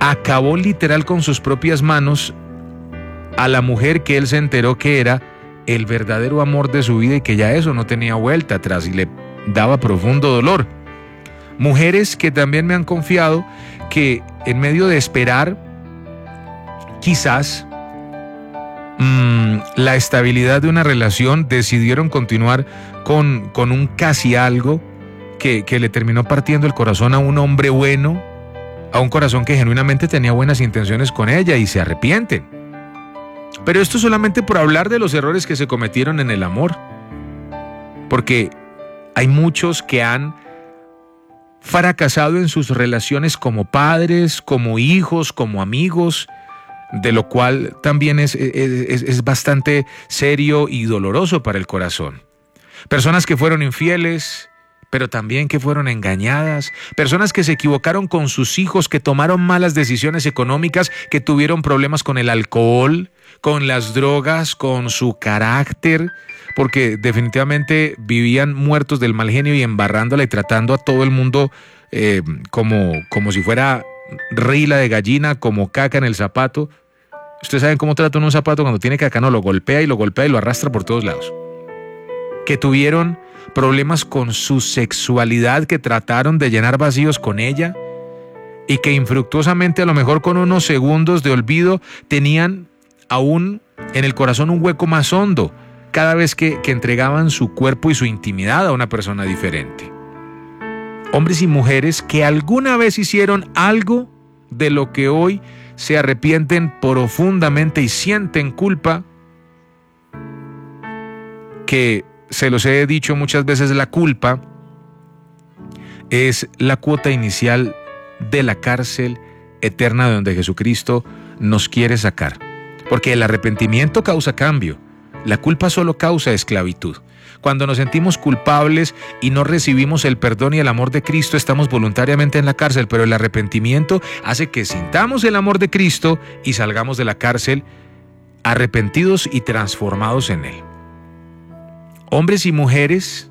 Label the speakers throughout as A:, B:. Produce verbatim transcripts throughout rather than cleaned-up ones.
A: acabó literal con sus propias manos a la mujer que él se enteró que era el verdadero amor de su vida y que ya eso no tenía vuelta atrás y le daba profundo dolor. Mujeres que también me han confiado que en medio de esperar quizás mmm, la estabilidad de una relación decidieron continuar con, con un casi algo que, que le terminó partiendo el corazón a un hombre bueno, a un corazón que genuinamente tenía buenas intenciones con ella y se arrepienten. Pero esto solamente por hablar de los errores que se cometieron en el amor, porque hay muchos que han fracasado en sus relaciones como padres, como hijos, como amigos, de lo cual también es, es, es bastante serio y doloroso para el corazón. Personas que fueron infieles, pero también que fueron engañadas, personas que se equivocaron con sus hijos, que tomaron malas decisiones económicas, que tuvieron problemas con el alcohol, con las drogas, con su carácter, porque definitivamente vivían muertos del mal genio y embarrándola y tratando a todo el mundo eh, como, como si fuera rila de gallina, como caca en el zapato. Ustedes saben cómo trata uno un zapato cuando tiene caca, no, lo golpea y lo golpea y lo arrastra por todos lados. Que tuvieron problemas con su sexualidad, que trataron de llenar vacíos con ella y que infructuosamente, a lo mejor con unos segundos de olvido, tenían aún en el corazón un hueco más hondo cada vez que, que entregaban su cuerpo y su intimidad a una persona diferente. Hombres y mujeres que alguna vez hicieron algo de lo que hoy se arrepienten profundamente y sienten culpa, que se los he dicho muchas veces, la culpa es la cuota inicial de la cárcel eterna de donde Jesucristo nos quiere sacar. Porque el arrepentimiento causa cambio, la culpa solo causa esclavitud. Cuando nos sentimos culpables y no recibimos el perdón y el amor de Cristo, estamos voluntariamente en la cárcel, pero el arrepentimiento hace que sintamos el amor de Cristo y salgamos de la cárcel arrepentidos y transformados en Él. Hombres y mujeres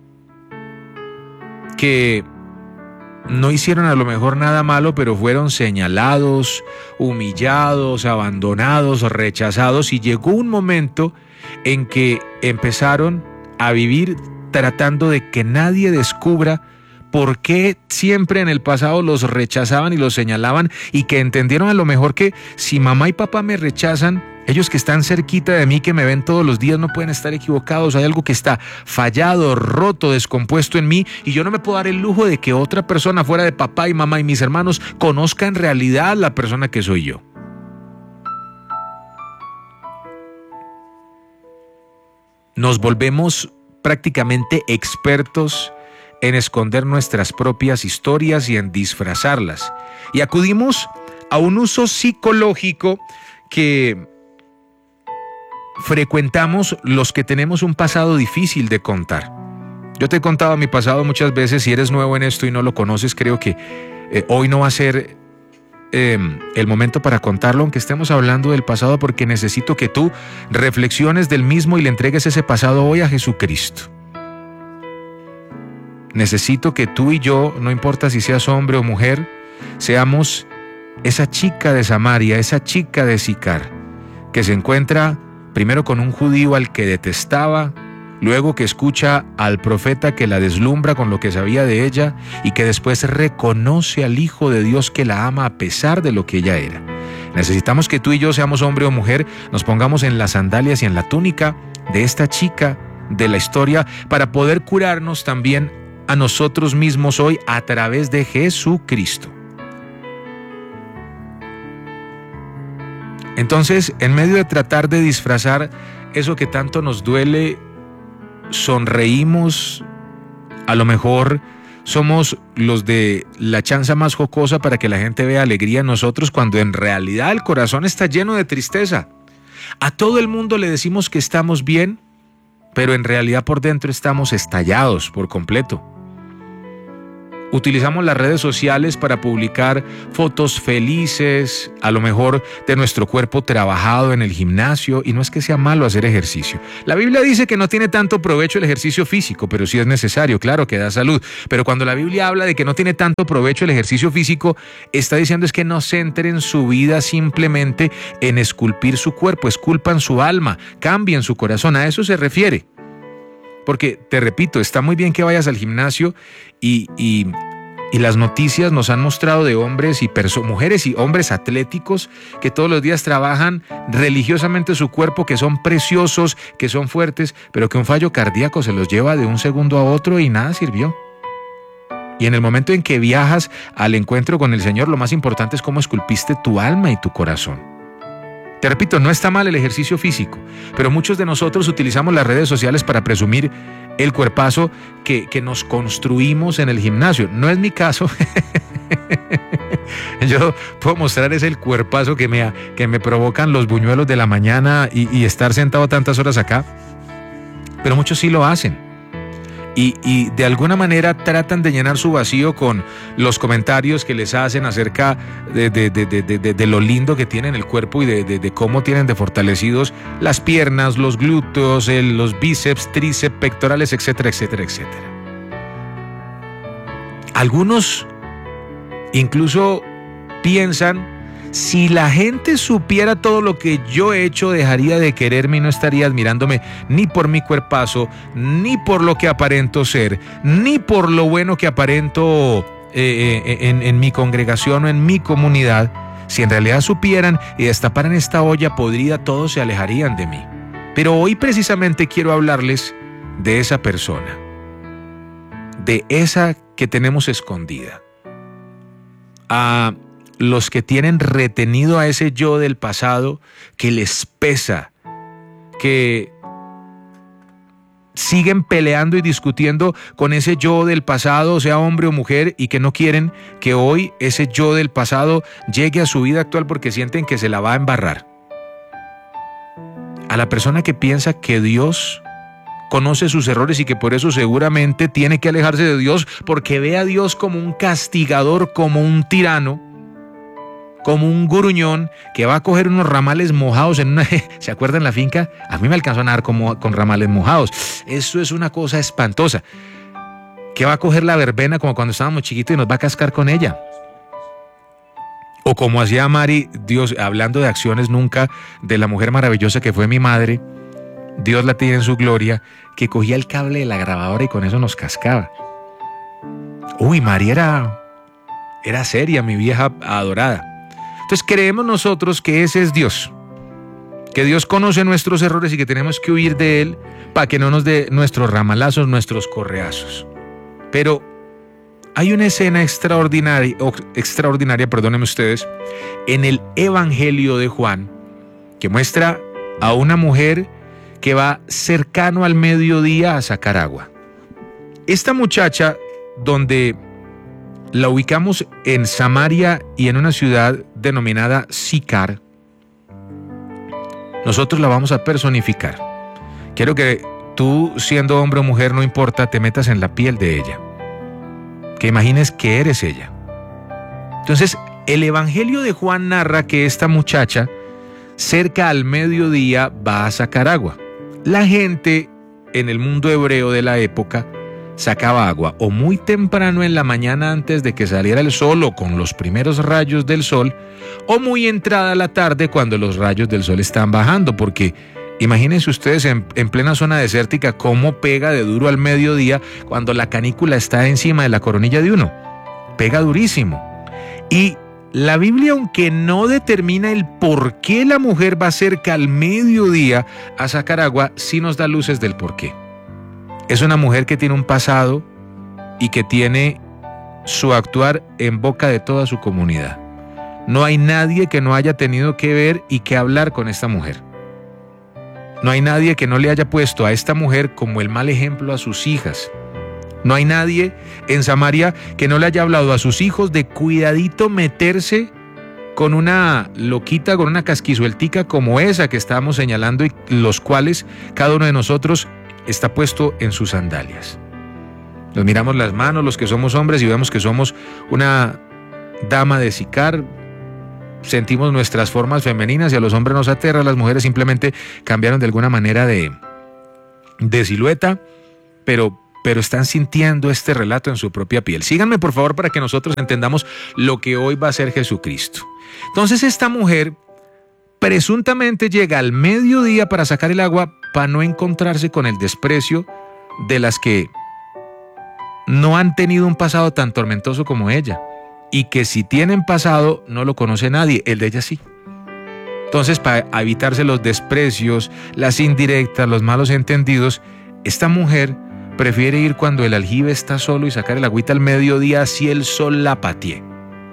A: que no hicieron a lo mejor nada malo, pero fueron señalados, humillados, abandonados, rechazados, y llegó un momento en que empezaron a vivir tratando de que nadie descubra por qué siempre en el pasado los rechazaban y los señalaban, y que entendieron a lo mejor que si mamá y papá me rechazan, ellos que están cerquita de mí, que me ven todos los días, no pueden estar equivocados. Hay algo que está fallado, roto, descompuesto en mí, y yo no me puedo dar el lujo de que otra persona fuera de papá y mamá y mis hermanos conozca en realidad la persona que soy yo. Nos volvemos prácticamente expertos en esconder nuestras propias historias y en disfrazarlas. Y acudimos a un uso psicológico que frecuentamos los que tenemos un pasado difícil de contar. Yo te he contado mi pasado muchas veces. Si eres nuevo en esto y no lo conoces, creo que eh, hoy no va a ser eh, el momento para contarlo, aunque estemos hablando del pasado, porque necesito que tú reflexiones del mismo y le entregues ese pasado hoy a Jesucristo. Necesito que tú y yo, no importa si seas hombre o mujer, seamos esa chica de Samaria, esa chica de Sicar, que se encuentra primero con un judío al que detestaba, luego que escucha al profeta que la deslumbra con lo que sabía de ella, y que después reconoce al Hijo de Dios que la ama a pesar de lo que ella era. Necesitamos que tú y yo, seamos hombre o mujer, nos pongamos en las sandalias y en la túnica de esta chica de la historia para poder curarnos también a nosotros mismos hoy a través de Jesucristo. Entonces, en medio de tratar de disfrazar eso que tanto nos duele, sonreímos, a lo mejor somos los de la chanza más jocosa para que la gente vea alegría en nosotros, cuando en realidad el corazón está lleno de tristeza. A todo el mundo le decimos que estamos bien, pero en realidad por dentro estamos estallados por completo. Utilizamos las redes sociales para publicar fotos felices, a lo mejor de nuestro cuerpo trabajado en el gimnasio, y no es que sea malo hacer ejercicio. La Biblia dice que no tiene tanto provecho el ejercicio físico, pero sí es necesario, claro que da salud. Pero cuando la Biblia habla de que no tiene tanto provecho el ejercicio físico, está diciendo es que no centren su vida simplemente en esculpir su cuerpo, esculpan su alma, cambien su corazón, a eso se refiere. Porque, te repito, está muy bien que vayas al gimnasio y, y, y las noticias nos han mostrado de hombres y perso- mujeres y hombres atléticos que todos los días trabajan religiosamente su cuerpo, que son preciosos, que son fuertes, pero que un fallo cardíaco se los lleva de un segundo a otro y nada sirvió. Y en el momento en que viajas al encuentro con el Señor, lo más importante es cómo esculpiste tu alma y tu corazón. Te repito, no está mal el ejercicio físico, pero muchos de nosotros utilizamos las redes sociales para presumir el cuerpazo que, que nos construimos en el gimnasio. No es mi caso. Yo puedo mostrar ese el cuerpazo que me, que me provocan los buñuelos de la mañana y, y estar sentado tantas horas acá, pero muchos sí lo hacen. Y, y de alguna manera tratan de llenar su vacío con los comentarios que les hacen acerca de, de, de, de, de, de lo lindo que tienen el cuerpo y de, de, de cómo tienen de fortalecidos las piernas, los glúteos, el, los bíceps, tríceps, pectorales, etcétera, etcétera, etcétera. Algunos incluso piensan: si la gente supiera todo lo que yo he hecho, dejaría de quererme y no estaría admirándome ni por mi cuerpazo, ni por lo que aparento ser, ni por lo bueno que aparento eh, eh, en, en mi congregación o en mi comunidad. Si en realidad supieran y destaparan esta olla podrida, todos se alejarían de mí. Pero hoy precisamente quiero hablarles de esa persona, de esa que tenemos escondida. A los que tienen retenido a ese yo del pasado, que les pesa, que siguen peleando y discutiendo con ese yo del pasado, sea hombre o mujer, y que no quieren que hoy ese yo del pasado llegue a su vida actual porque sienten que se la va a embarrar. A la persona que piensa que Dios conoce sus errores y que por eso seguramente tiene que alejarse de Dios porque ve a Dios como un castigador, como un tirano, como un gruñón que va a coger unos ramales mojados en una... ¿Se acuerdan la finca? A mí me alcanzó a nadar como, con ramales mojados. Eso es una cosa espantosa. Que va a coger la verbena como cuando estábamos chiquitos y nos va a cascar con ella. O como hacía Mari, Dios, hablando de acciones nunca, de la mujer maravillosa que fue mi madre, Dios la tiene en su gloria, que cogía el cable de la grabadora y con eso nos cascaba. Uy, Mari era, era seria, mi vieja adorada. Entonces creemos nosotros que ese es Dios, que Dios conoce nuestros errores y que tenemos que huir de Él para que no nos dé nuestros ramalazos, nuestros correazos. Pero hay una escena extraordinaria, extraordinaria, perdónenme ustedes, en el Evangelio de Juan, que muestra a una mujer que va cercano al mediodía a sacar agua. Esta muchacha, donde la ubicamos en Samaria y en una ciudad denominada Sicar, nosotros la vamos a personificar. Quiero que tú, siendo hombre o mujer, no importa, te metas en la piel de ella, que imagines que eres ella. Entonces, el Evangelio de Juan narra que esta muchacha, cerca al mediodía, va a sacar agua. La gente en el mundo hebreo de la época sacaba agua o muy temprano en la mañana antes de que saliera el sol o con los primeros rayos del sol, o muy entrada la tarde cuando los rayos del sol están bajando, porque imagínense ustedes en, en plena zona desértica cómo pega de duro al mediodía cuando la canícula está encima de la coronilla de uno. Pega durísimo. Y la Biblia, aunque no determina el por qué la mujer va cerca al mediodía a sacar agua, sí nos da luces del por qué. Es una mujer que tiene un pasado y que tiene su actuar en boca de toda su comunidad. No hay nadie que no haya tenido que ver y que hablar con esta mujer. No hay nadie que no le haya puesto a esta mujer como el mal ejemplo a sus hijas. No hay nadie en Samaria que no le haya hablado a sus hijos de cuidadito meterse con una loquita, con una casquizueltica como esa que estábamos señalando y los cuales cada uno de nosotros está puesto en sus sandalias. Nos miramos las manos, los que somos hombres, y vemos que somos una dama de Sicar. Sentimos nuestras formas femeninas y a los hombres nos aterra. Las mujeres simplemente cambiaron de alguna manera de, de silueta, pero, pero están sintiendo este relato en su propia piel. Síganme por favor para que nosotros entendamos lo que hoy va a ser Jesucristo. Entonces esta mujer presuntamente llega al mediodía para sacar el agua, para no encontrarse con el desprecio de las que no han tenido un pasado tan tormentoso como ella, y que si tienen pasado no lo conoce nadie, el de ella sí. Entonces, para evitarse los desprecios, las indirectas, los malos entendidos, esta mujer prefiere ir cuando el aljibe está solo y sacar el agüita al mediodía si el sol la patee.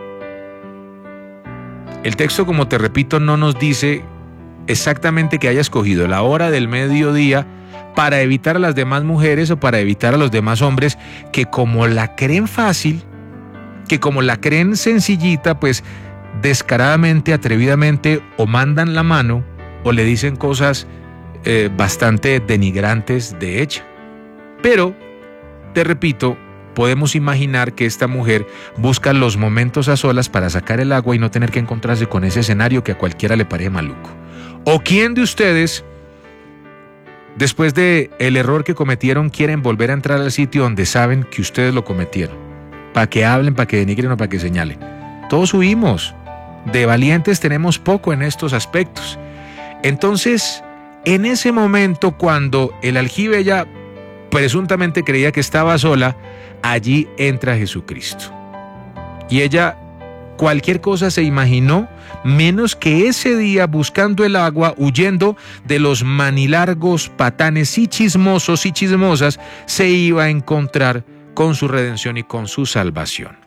A: El texto, como te repito, no nos dice exactamente que haya escogido la hora del mediodía para evitar a las demás mujeres o para evitar a los demás hombres que, como la creen fácil, que como la creen sencillita, pues descaradamente, atrevidamente o mandan la mano o le dicen cosas eh, bastante denigrantes de ella. Pero, te repito, podemos imaginar que esta mujer busca los momentos a solas para sacar el agua y no tener que encontrarse con ese escenario que a cualquiera le parece maluco. ¿O quién de ustedes, después de el error que cometieron, quieren volver a entrar al sitio donde saben que ustedes lo cometieron? Para que hablen, para que denigren o para que señalen. Todos huimos. De valientes tenemos poco en estos aspectos. Entonces, en ese momento, cuando el aljibe ya presuntamente creía que estaba sola, allí entra Jesucristo. Y ella cualquier cosa se imaginó, menos que ese día, buscando el agua, huyendo de los manilargos, patanes y chismosos y chismosas, se iba a encontrar con su redención y con su salvación.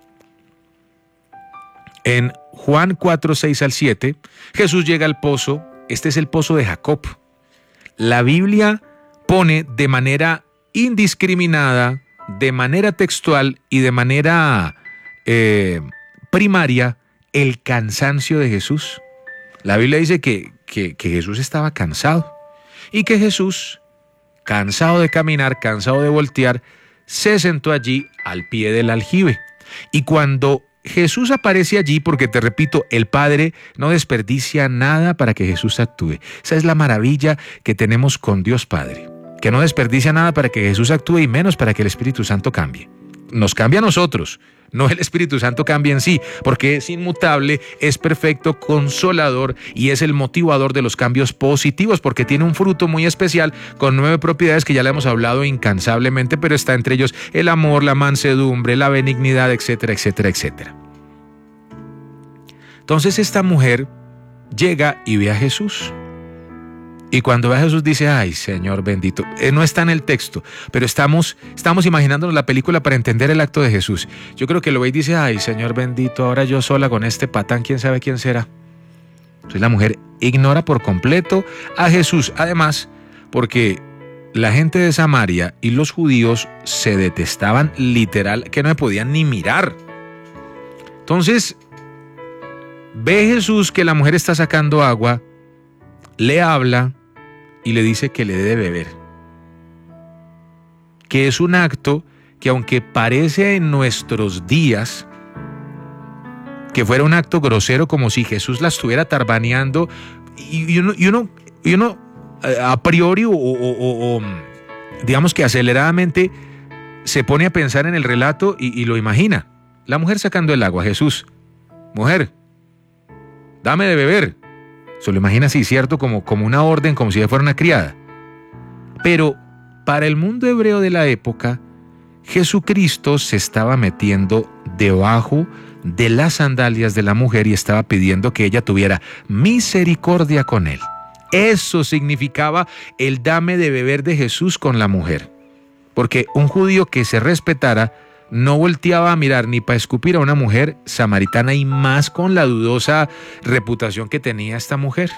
A: En Juan cuatro, seis al siete, Jesús llega al pozo. Este es el pozo de Jacob. La Biblia pone de manera indiscriminada, de manera textual y de manera eh, primaria el cansancio de Jesús. La Biblia dice que, que, que Jesús estaba cansado y que Jesús, cansado de caminar, cansado de voltear, se sentó allí al pie del aljibe. Y cuando Jesús aparece allí, porque te repito, el Padre no desperdicia nada para que Jesús actúe. Esa es la maravilla que tenemos con Dios Padre, que no desperdicia nada para que Jesús actúe y menos para que el Espíritu Santo cambie. Nos cambia a nosotros, no el Espíritu Santo cambia en sí, porque es inmutable, es perfecto, consolador y es el motivador de los cambios positivos, porque tiene un fruto muy especial con nueve propiedades que ya le hemos hablado incansablemente, pero está entre ellos el amor, la mansedumbre, la benignidad, etcétera, etcétera, etcétera. Entonces esta mujer llega y ve a Jesús. Y cuando ve a Jesús dice, ay, Señor bendito. Eh, no está en el texto, pero estamos, estamos imaginándonos la película para entender el acto de Jesús. Yo creo que lo ve y dice, ay, Señor bendito, ahora yo sola con este patán, quién sabe quién será. Entonces la mujer ignora por completo a Jesús. Además, porque la gente de Samaria y los judíos se detestaban literal, que no me podían ni mirar. Entonces, ve Jesús que la mujer está sacando agua, le habla y le dice que le dé de beber. Que es un acto que, aunque parece en nuestros días que fuera un acto grosero, como si Jesús la estuviera tarbaneando, y uno, y uno, y uno a priori o, o, o, o digamos que aceleradamente se pone a pensar en el relato y, y lo imagina. La mujer sacando el agua, Jesús, mujer, dame de beber. Se lo imagina así, ¿cierto? Como, como una orden, como si ella fuera una criada. Pero para el mundo hebreo de la época, Jesucristo se estaba metiendo debajo de las sandalias de la mujer y estaba pidiendo que ella tuviera misericordia con él. Eso significaba el dame de beber de Jesús con la mujer. Porque un judío que se respetara no volteaba a mirar ni para escupir a una mujer samaritana, y más con la dudosa reputación que tenía esta mujer.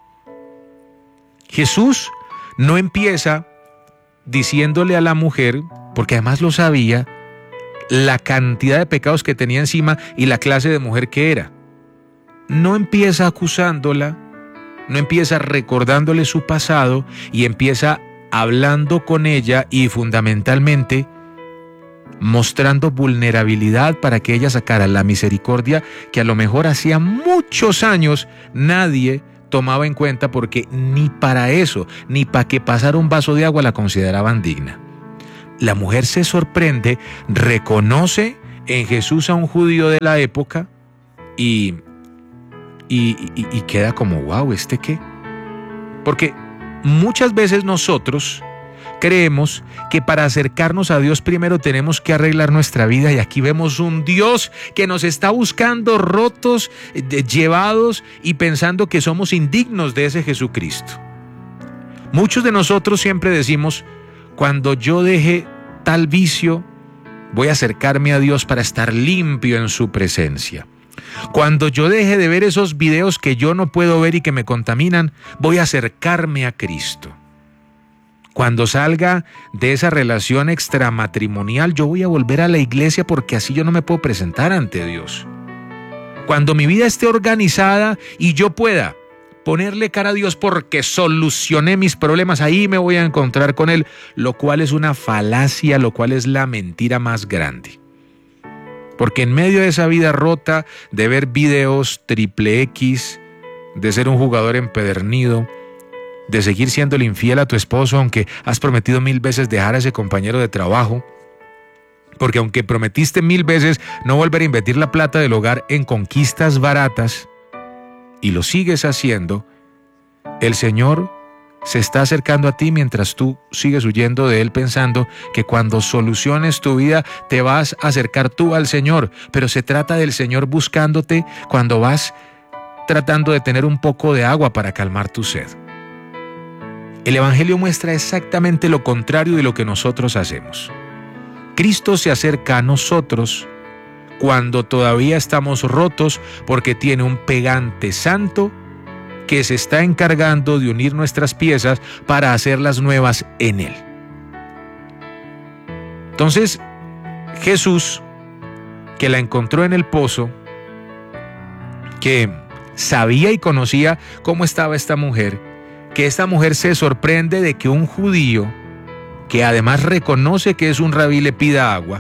A: Jesús no empieza diciéndole a la mujer, porque además lo sabía, la cantidad de pecados que tenía encima y la clase de mujer que era. No empieza acusándola, no empieza recordándole su pasado, y empieza hablando con ella y fundamentalmente mostrando vulnerabilidad para que ella sacara la misericordia que a lo mejor hacía muchos años nadie tomaba en cuenta, porque ni para eso, ni para que pasara un vaso de agua la consideraban digna. La mujer se sorprende, reconoce en Jesús a un judío de la época y, y, y, y queda como, wow, ¿este qué? Porque muchas veces nosotros creemos que para acercarnos a Dios primero tenemos que arreglar nuestra vida, y aquí vemos un Dios que nos está buscando rotos, llevados y pensando que somos indignos de ese Jesucristo. Muchos de nosotros siempre decimos, cuando yo deje tal vicio, voy a acercarme a Dios para estar limpio en su presencia. Cuando yo deje de ver esos videos que yo no puedo ver y que me contaminan, voy a acercarme a Cristo. Cuando salga de esa relación extramatrimonial, yo voy a volver a la iglesia, porque así yo no me puedo presentar ante Dios. Cuando mi vida esté organizada y yo pueda ponerle cara a Dios porque solucioné mis problemas, ahí me voy a encontrar con Él, lo cual es una falacia, lo cual es la mentira más grande. Porque en medio de esa vida rota, de ver videos triple X, de ser un jugador empedernido, de seguir siéndole infiel a tu esposo aunque has prometido mil veces dejar a ese compañero de trabajo, porque aunque prometiste mil veces no volver a invertir la plata del hogar en conquistas baratas y lo sigues haciendo, el Señor se está acercando a ti mientras tú sigues huyendo de Él, pensando que cuando soluciones tu vida te vas a acercar tú al Señor, pero se trata del Señor buscándote cuando vas tratando de tener un poco de agua para calmar tu sed. El Evangelio muestra exactamente lo contrario de lo que nosotros hacemos. Cristo se acerca a nosotros cuando todavía estamos rotos, porque tiene un pegante santo que se está encargando de unir nuestras piezas para hacerlas nuevas en Él. Entonces, Jesús, que la encontró en el pozo, que sabía y conocía cómo estaba esta mujer, que esta mujer se sorprende de que un judío, que además reconoce que es un rabí, le pida agua.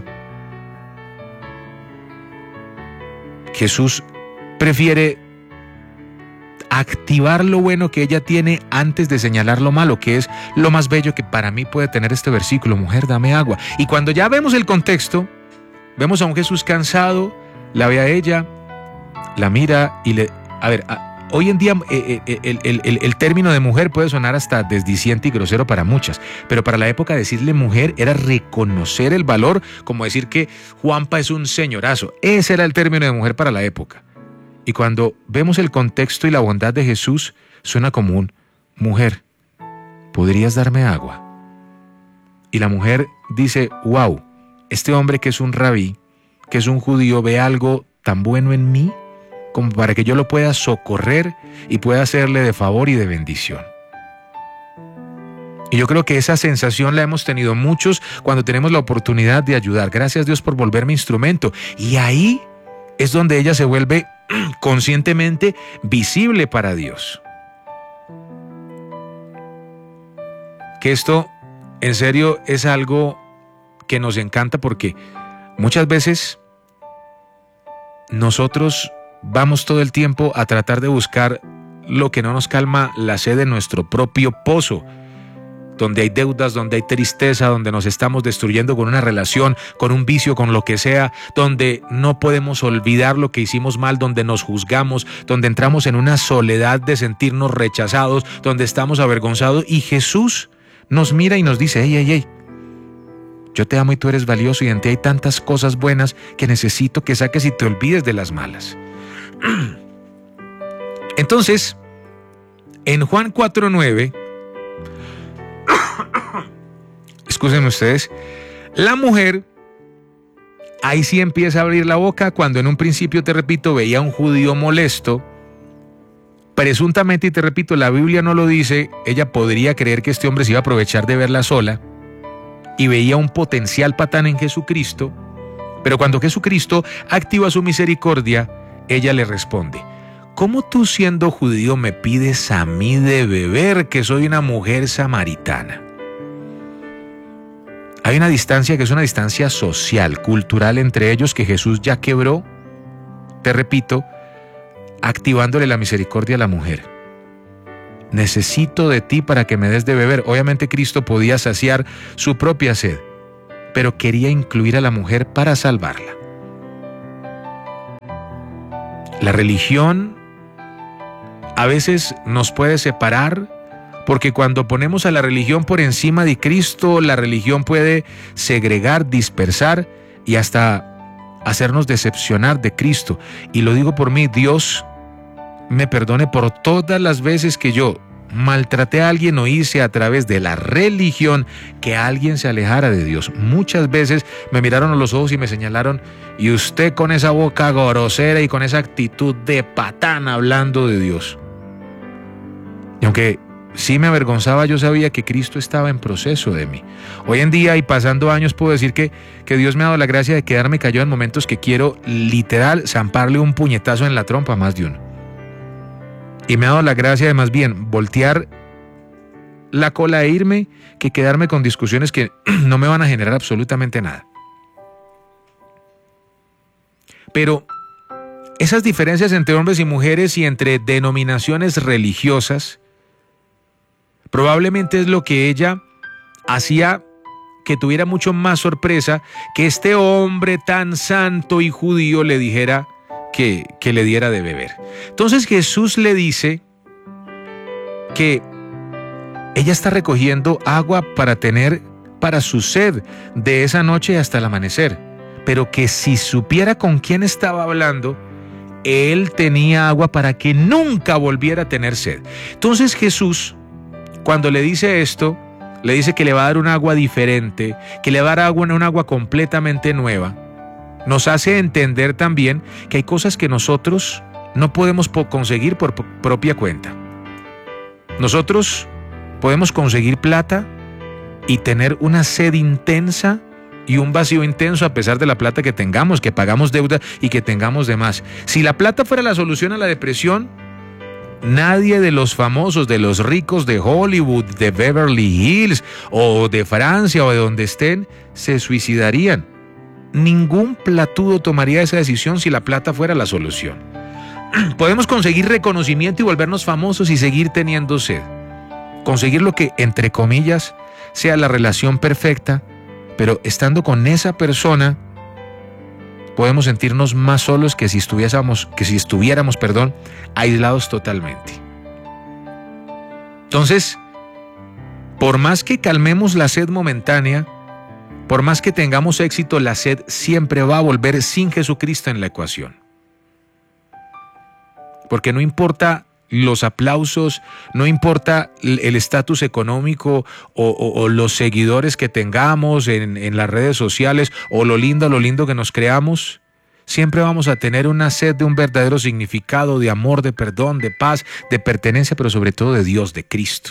A: Jesús prefiere activar lo bueno que ella tiene antes de señalar lo malo, que es lo más bello que para mí puede tener este versículo: mujer, dame agua. Y cuando ya vemos el contexto, vemos a un Jesús cansado, la ve a ella, la mira y le... A ver, a, hoy en día eh, eh, el, el, el, el término de mujer puede sonar hasta desdiciente y grosero para muchas, pero para la época decirle mujer era reconocer el valor, como decir que Juanpa es un señorazo. Ese era el término de mujer para la época. Y cuando vemos el contexto y la bondad de Jesús, suena como un: mujer, ¿podrías darme agua? Y la mujer dice: wow, este hombre que es un rabí, que es un judío, ve algo tan bueno en mí como para que yo lo pueda socorrer y pueda hacerle de favor y de bendición. Y yo creo que esa sensación la hemos tenido muchos cuando tenemos la oportunidad de ayudar. Gracias, Dios, por volverme instrumento. Y ahí es donde ella se vuelve conscientemente visible para Dios. Que esto, en serio, es algo que nos encanta, porque muchas veces nosotros vamos todo el tiempo a tratar de buscar lo que no nos calma la sed en nuestro propio pozo, donde hay deudas, donde hay tristeza, donde nos estamos destruyendo con una relación, con un vicio, con lo que sea, donde no podemos olvidar lo que hicimos mal, donde nos juzgamos, donde entramos en una soledad de sentirnos rechazados, donde estamos avergonzados, y Jesús nos mira y nos dice: hey, hey, hey, yo te amo y tú eres valioso, y en ti hay tantas cosas buenas que necesito que saques y te olvides de las malas. Entonces, en Juan cuatro nueve, escúchenme ustedes, la mujer ahí sí empieza a abrir la boca cuando en un principio, te repito, veía a un judío molesto. Presuntamente, y te repito, la Biblia no lo dice, ella podría creer que este hombre se iba a aprovechar de verla sola y veía un potencial patán en Jesucristo, pero cuando Jesucristo activa su misericordia, ella le responde: ¿cómo tú, siendo judío, me pides a mí de beber, que soy una mujer samaritana? Hay una distancia que es una distancia social, cultural entre ellos que Jesús ya quebró, te repito, activándole la misericordia a la mujer. Necesito de ti para que me des de beber. Obviamente Cristo podía saciar su propia sed, pero quería incluir a la mujer para salvarla. La religión a veces nos puede separar, porque cuando ponemos a la religión por encima de Cristo, la religión puede segregar, dispersar y hasta hacernos decepcionar de Cristo. Y lo digo por mí, Dios me perdone por todas las veces que yo maltraté a alguien o hice a través de la religión que alguien se alejara de Dios. Muchas veces me miraron a los ojos y me señalaron: y usted con esa boca grosera y con esa actitud de patán hablando de Dios. Y aunque sí me avergonzaba, yo sabía que Cristo estaba en proceso de mí. Hoy en día y pasando años puedo decir que, que Dios me ha dado la gracia de quedarme callado en momentos que quiero literal zamparle un puñetazo en la trompa a más de uno. Y me ha dado la gracia de más bien voltear la cola e irme, que quedarme con discusiones que no me van a generar absolutamente nada. Pero esas diferencias entre hombres y mujeres y entre denominaciones religiosas probablemente es lo que ella hacía que tuviera mucho más sorpresa que este hombre tan santo y judío le dijera que, que le diera de beber. Entonces Jesús le dice que ella está recogiendo agua para tener para su sed de esa noche hasta el amanecer, pero que si supiera con quién estaba hablando, él tenía agua para que nunca volviera a tener sed. Entonces Jesús, cuando le dice esto, le dice que le va a dar un agua diferente, que le va a dar agua, un agua completamente nueva. Nos hace entender también que hay cosas que nosotros no podemos conseguir por propia cuenta. Nosotros podemos conseguir plata y tener una sed intensa y un vacío intenso a pesar de la plata que tengamos, que pagamos deuda y que tengamos de más. Si la plata fuera la solución a la depresión, nadie de los famosos, de los ricos de Hollywood, de Beverly Hills o de Francia o de donde estén, se suicidarían. Ningún platudo tomaría esa decisión si la plata fuera la solución. Podemos conseguir reconocimiento y volvernos famosos y seguir teniendo sed. Conseguir lo que, entre comillas, sea la relación perfecta, pero estando con esa persona, podemos sentirnos más solos que si estuviéramos, que si estuviéramos, perdón, aislados totalmente. Entonces, por más que calmemos la sed momentánea, por más que tengamos éxito, la sed siempre va a volver sin Jesucristo en la ecuación. Porque no importa los aplausos, no importa el estatus económico o, o, o los seguidores que tengamos en, en las redes sociales o lo lindo, lo lindo que nos creamos, siempre vamos a tener una sed de un verdadero significado, de amor, de perdón, de paz, de pertenencia, pero sobre todo de Dios, de Cristo.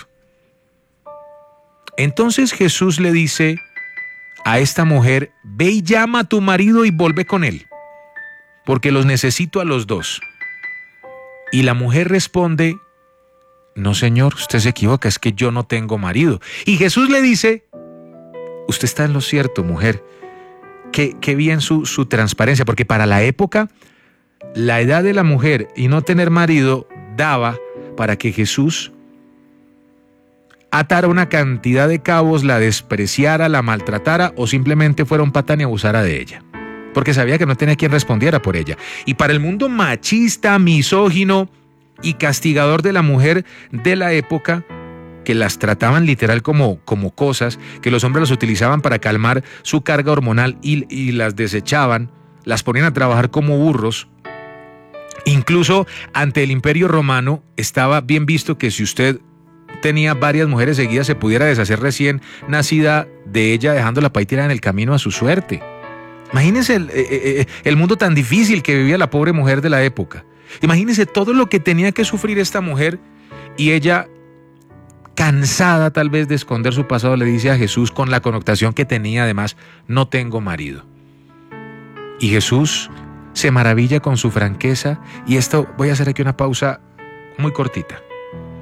A: Entonces Jesús le dice a esta mujer: ve y llama a tu marido y vuelve con él, porque los necesito a los dos. Y la mujer responde: no, señor, usted se equivoca, es que yo no tengo marido. Y Jesús le dice: usted está en lo cierto, mujer. Qué, qué bien su, su transparencia, porque para la época, la edad de la mujer y no tener marido daba para que Jesús atara una cantidad de cabos, la despreciara, la maltratara o simplemente fuera un patán y abusara de ella, porque sabía que no tenía quien respondiera por ella. Y para el mundo machista, misógino y castigador de la mujer de la época, que las trataban literal como, como cosas, que los hombres las utilizaban para calmar su carga hormonal y, y las desechaban, las ponían a trabajar como burros. Incluso ante el Imperio Romano estaba bien visto que si usted tenía varias mujeres seguidas se pudiera deshacer recién nacida de ella, dejándola para ir tirada en el camino a su suerte. Imagínense el, eh, el mundo tan difícil que vivía la pobre mujer de la época. Imagínense todo lo que tenía que sufrir esta mujer, y ella, cansada tal vez de esconder su pasado, le dice a Jesús con la connotación que tenía además: no tengo marido. Y Jesús se maravilla con su franqueza, y esto voy a hacer aquí una pausa muy cortita.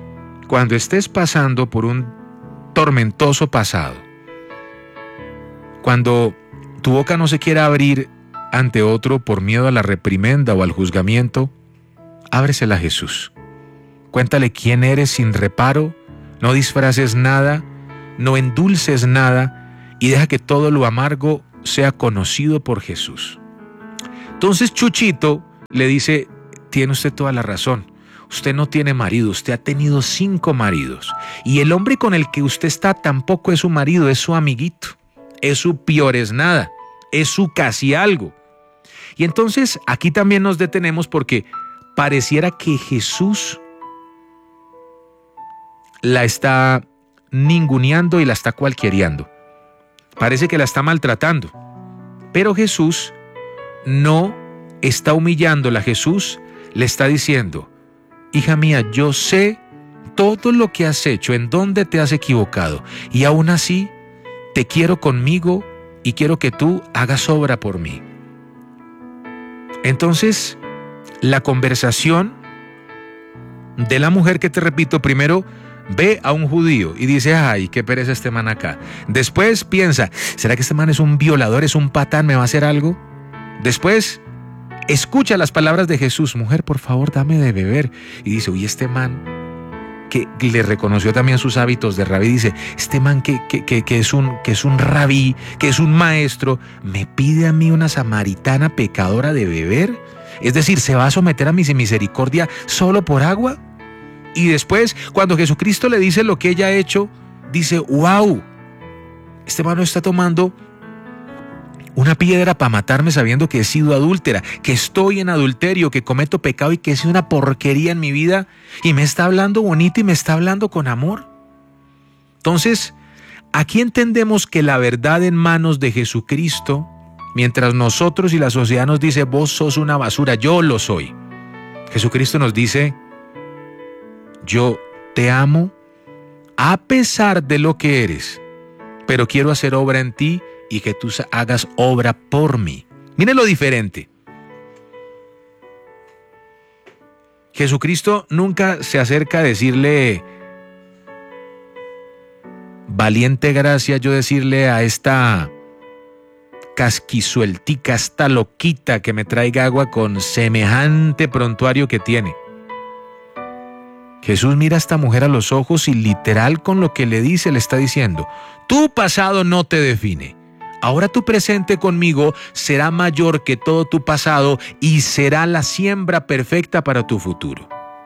A: Cuando estés pasando por un tormentoso pasado, Cuando tu boca no se quiera abrir ante otro por miedo a la reprimenda o al juzgamiento, ábresela a Jesús. Cuéntale quién eres sin reparo, no disfraces nada, no endulces nada y deja que todo lo amargo sea conocido por Jesús. Entonces Chuchito le dice, tiene usted toda la razón. Usted no tiene marido, usted ha tenido cinco maridos. Y el hombre con el que usted está tampoco es su marido, es su amiguito. Es su peor es nada, es su casi algo. Y entonces aquí también nos detenemos porque pareciera que Jesús la está ninguneando y la está cualquiereando. Parece que la está maltratando. Pero Jesús no está humillándola. Jesús le está diciendo, hija mía, yo sé todo lo que has hecho, en dónde te has equivocado, y aún así te quiero conmigo y quiero que tú hagas obra por mí. Entonces, la conversación de la mujer que te repito, primero ve a un judío y dice, ay, qué pereza este man acá. Después piensa, ¿será que este man es un violador, es un patán, me va a hacer algo? Después escucha las palabras de Jesús, mujer, por favor, dame de beber. Y dice, uy, este man que le reconoció también sus hábitos de rabí, dice, este man que, que, que, que, es un, que es un rabí, que es un maestro, me pide a mí una samaritana pecadora de beber. Es decir, ¿se va a someter a mi misericordia solo por agua? Y después, cuando Jesucristo le dice lo que ella ha hecho, dice, wow, este man no está tomando una piedra para matarme sabiendo que he sido adúltera, que estoy en adulterio, que cometo pecado y que es una porquería en mi vida, y me está hablando bonito y me está hablando con amor. Entonces, aquí entendemos que la verdad en manos de Jesucristo, mientras nosotros y la sociedad nos dice, vos sos una basura, yo lo soy. Jesucristo nos dice, yo te amo a pesar de lo que eres, pero quiero hacer obra en ti y que tú hagas obra por mí. Mire lo diferente. Jesucristo nunca se acerca a decirle, valiente gracia, yo decirle a esta casquisueltica, esta loquita que me traiga agua con semejante prontuario que tiene. Jesús mira a esta mujer a los ojos y literal con lo que le dice le está diciendo, tu pasado no te define. Ahora tu presente conmigo será mayor que todo tu pasado y será la siembra perfecta para tu futuro.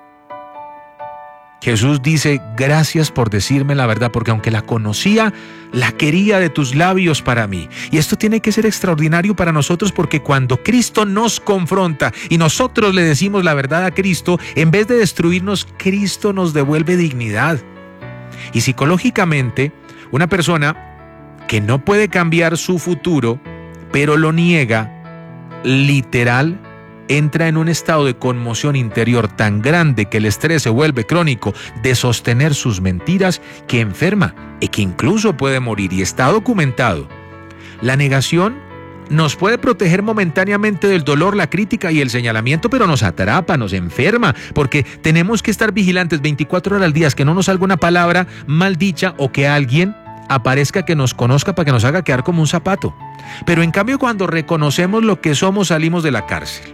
A: Jesús dice, gracias por decirme la verdad, porque aunque la conocía, la quería de tus labios para mí. Y esto tiene que ser extraordinario para nosotros, porque cuando Cristo nos confronta y nosotros le decimos la verdad a Cristo, en vez de destruirnos, Cristo nos devuelve dignidad. Y psicológicamente, una persona que no puede cambiar su futuro, pero lo niega, literal, entra en un estado de conmoción interior tan grande que el estrés se vuelve crónico de sostener sus mentiras, que enferma y que incluso puede morir, y está documentado. La negación nos puede proteger momentáneamente del dolor, la crítica y el señalamiento, pero nos atrapa, nos enferma, porque tenemos que estar vigilantes veinticuatro horas al día, que no nos salga una palabra mal dicha o que alguien aparezca que nos conozca para que nos haga quedar como un zapato. Pero en cambio, cuando reconocemos lo que somos, salimos de la cárcel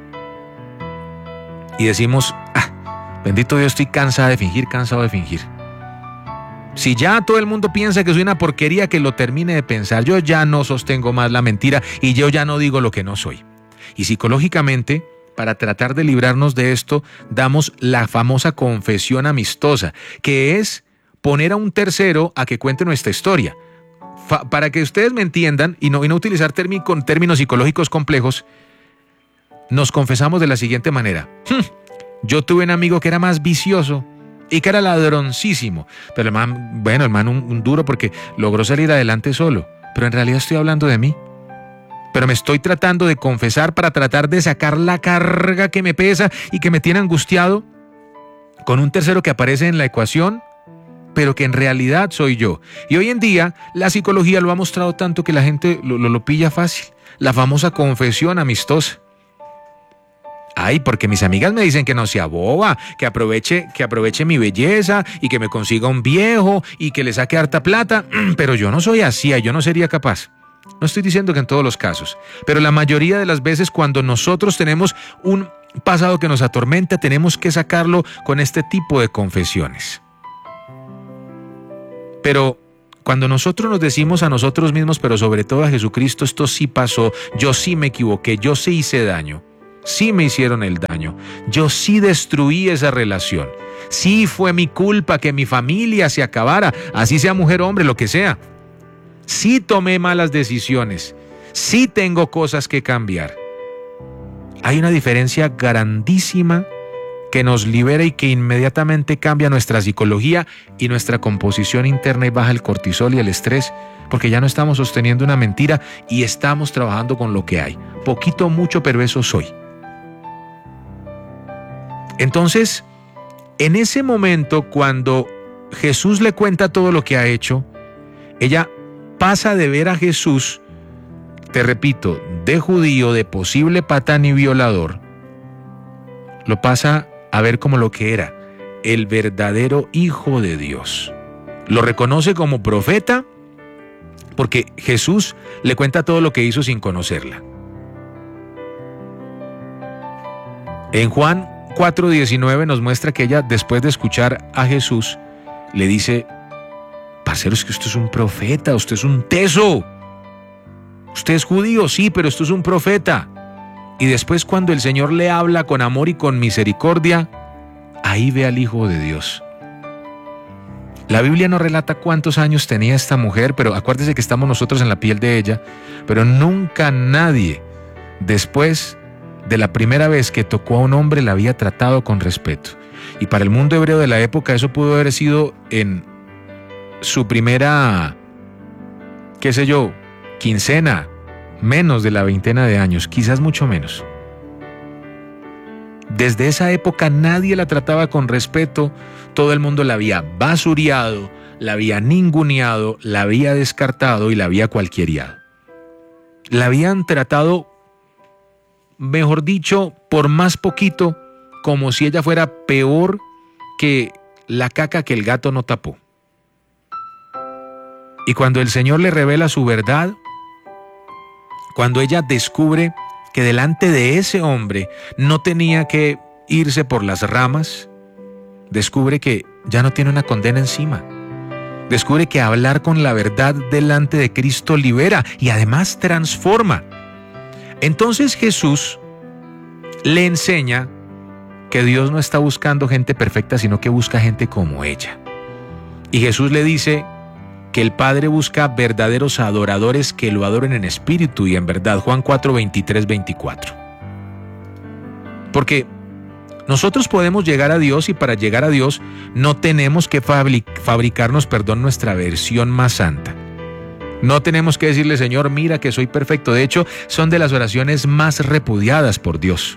A: y decimos, ah, bendito Dios, estoy cansada de fingir, cansado de fingir. Si ya todo el mundo piensa que soy una porquería, que lo termine de pensar. Yo ya no sostengo más la mentira y yo ya no digo lo que no soy. Y psicológicamente, para tratar de librarnos de esto, damos la famosa confesión amistosa, que es poner a un tercero a que cuente nuestra historia. Fa- para que ustedes me entiendan y no, y no utilizar términ- con términos psicológicos complejos, nos confesamos de la siguiente manera. Hm, yo tuve un amigo que era más vicioso y que era ladroncísimo, pero el man, bueno, el man un, un duro porque logró salir adelante solo, pero en realidad estoy hablando de mí. Pero me estoy tratando de confesar para tratar de sacar la carga que me pesa y que me tiene angustiado con un tercero que aparece en la ecuación, pero que en realidad soy yo. Y hoy en día la psicología lo ha mostrado tanto que la gente lo, lo, lo pilla fácil. La famosa confesión amistosa. Ay, porque mis amigas me dicen que no sea boba, que aproveche, que aproveche mi belleza y que me consiga un viejo y que le saque harta plata, pero yo no soy así, yo no sería capaz. No estoy diciendo que en todos los casos, pero la mayoría de las veces cuando nosotros tenemos un pasado que nos atormenta, tenemos que sacarlo con este tipo de confesiones. Pero cuando nosotros nos decimos a nosotros mismos, pero sobre todo a Jesucristo, esto sí pasó, yo sí me equivoqué, yo sí hice daño, sí me hicieron el daño, yo sí destruí esa relación, sí fue mi culpa que mi familia se acabara, así sea mujer o hombre, lo que sea. Sí tomé malas decisiones, sí tengo cosas que cambiar. Hay una diferencia grandísima que nos libera y que inmediatamente cambia nuestra psicología y nuestra composición interna y baja el cortisol y el estrés, porque ya no estamos sosteniendo una mentira y estamos trabajando con lo que hay. Poquito o mucho, pero eso soy. Entonces, en ese momento, cuando Jesús le cuenta todo lo que ha hecho, ella pasa de ver a Jesús, te repito, de judío, de posible patán y violador, lo pasa a ver como lo que era, el verdadero Hijo de Dios. Lo reconoce como profeta porque Jesús le cuenta todo lo que hizo sin conocerla. En Juan cuatro diecinueve nos muestra que ella, después de escuchar a Jesús, le dice: parcero, es que usted es un profeta, usted es un teso. Usted es judío, sí, pero esto es un profeta. Y después, cuando el Señor le habla con amor y con misericordia, ahí ve al Hijo de Dios. La Biblia no relata cuántos años tenía esta mujer, pero acuérdese que estamos nosotros en la piel de ella, pero nunca nadie, después de la primera vez que tocó a un hombre, la había tratado con respeto. Y para el mundo hebreo de la época, eso pudo haber sido en su primera, qué sé yo, quincena, menos de la veintena de años, quizás mucho menos. Desde esa época nadie la trataba con respeto, todo el mundo la había basureado, la había ninguneado, la había descartado y la había cualquieriado. La habían tratado, mejor dicho, por más poquito, como si ella fuera peor que la caca que el gato no tapó. Y cuando el Señor le revela su verdad, cuando ella descubre que delante de ese hombre no tenía que irse por las ramas, descubre que ya no tiene una condena encima. Descubre que hablar con la verdad delante de Cristo libera y además transforma. Entonces Jesús le enseña que Dios no está buscando gente perfecta, sino que busca gente como ella. Y Jesús le dice que el Padre busca verdaderos adoradores que lo adoren en espíritu y en verdad. Juan cuatro, veintitrés, veinticuatro. Porque nosotros podemos llegar a Dios y para llegar a Dios no tenemos que fabricarnos, perdón, nuestra versión más santa. No tenemos que decirle: Señor, mira que soy perfecto. De hecho, son de las oraciones más repudiadas por Dios.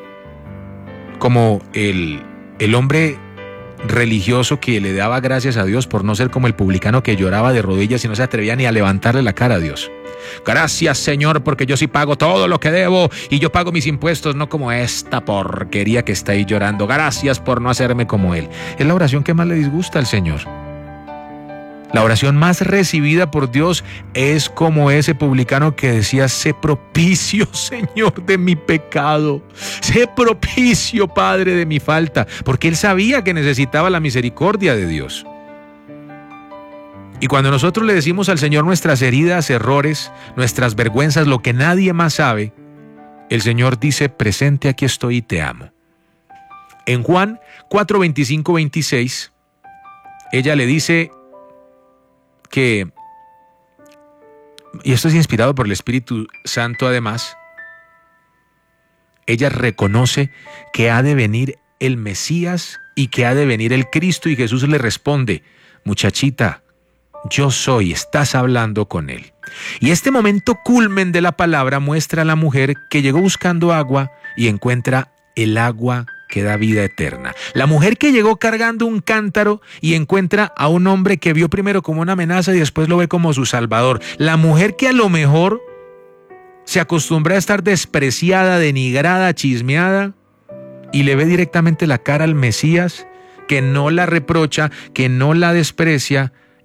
A: Como el, el hombre religioso que le daba gracias a Dios por no ser como el publicano que lloraba de rodillas y no se atrevía ni a levantarle la cara a Dios. Gracias, Señor, porque yo sí pago todo lo que debo y yo pago mis impuestos, no como esta porquería que está ahí llorando. Gracias por no hacerme como él. Es la oración que más le disgusta al Señor. La oración más recibida por Dios es como ese publicano que decía: sé propicio, Señor, de mi pecado. Sé propicio, Padre, de mi falta. Porque él sabía que necesitaba la misericordia de Dios. Y cuando nosotros le decimos al Señor nuestras heridas, errores, nuestras vergüenzas, lo que nadie más sabe, el Señor dice: presente, aquí estoy y te amo. En Juan cuatro, veinticinco, veintiséis, ella le dice que, y esto es inspirado por el Espíritu Santo además, ella reconoce que ha de venir el Mesías y que ha de venir el Cristo, y Jesús le responde: muchachita, yo soy, estás hablando con él. Y este momento culmen de la palabra muestra a la mujer que llegó buscando agua y encuentra el agua que da vida eterna. La mujer que llegó cargando un cántaro y encuentra a un hombre que vio primero como una amenaza y después lo ve como su salvador. La mujer que a lo mejor se acostumbra a estar despreciada, denigrada, chismeada, y le ve directamente la cara al Mesías, que no la reprocha, que no la desprecia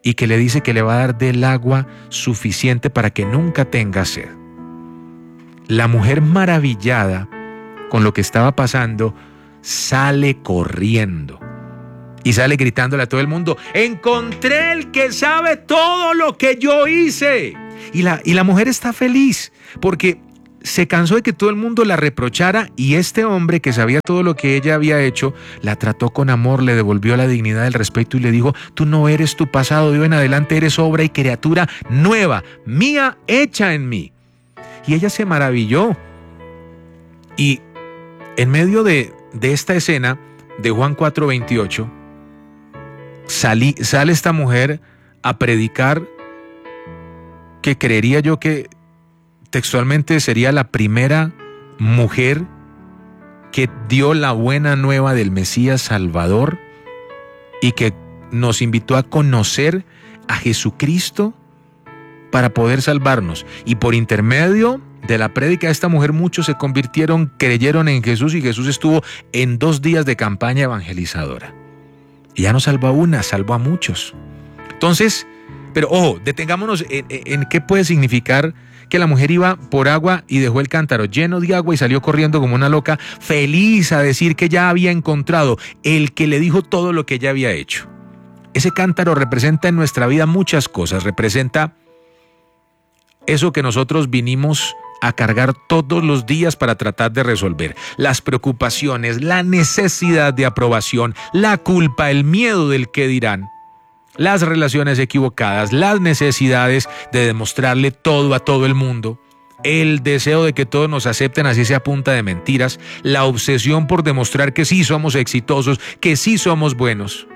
A: y que le dice que le va a dar del agua suficiente para que nunca tenga sed. La mujer, maravillada con lo que estaba pasando, sale corriendo y sale gritándole a todo el mundo: encontré el que sabe todo lo que yo hice. Y la, y la mujer está feliz porque se cansó de que todo el mundo la reprochara, y este hombre que sabía todo lo que ella había hecho, la trató con amor, le devolvió la dignidad, el respeto y le dijo: tú no eres tu pasado, de hoy en adelante eres obra y criatura nueva, mía, hecha en mí. Y ella se maravilló. Y en medio de, de esta escena de Juan cuatro veintiocho, salí, sale esta mujer a predicar, que creería yo que textualmente sería la primera mujer que dio la buena nueva del Mesías Salvador y que nos invitó a conocer a Jesucristo para poder salvarnos. Y por intermedio de la prédica de esta mujer, muchos se convirtieron, creyeron en Jesús, y Jesús estuvo en dos días de campaña evangelizadora. Y ya no salvó a una, salvó a muchos. Entonces, pero ojo, detengámonos en, en qué puede significar que la mujer iba por agua y dejó el cántaro lleno de agua y salió corriendo como una loca, feliz a decir que ya había encontrado el que le dijo todo lo que ella había hecho. Ese cántaro representa en nuestra vida muchas cosas. Representa eso que nosotros vinimos a cargar todos los días para tratar de resolver: las preocupaciones, la necesidad de aprobación, la culpa, el miedo del qué dirán, las relaciones equivocadas, las necesidades de demostrarle todo a todo el mundo, el deseo de que todos nos acepten así sea a punta de mentiras, la obsesión por demostrar que sí somos exitosos, que sí somos buenos.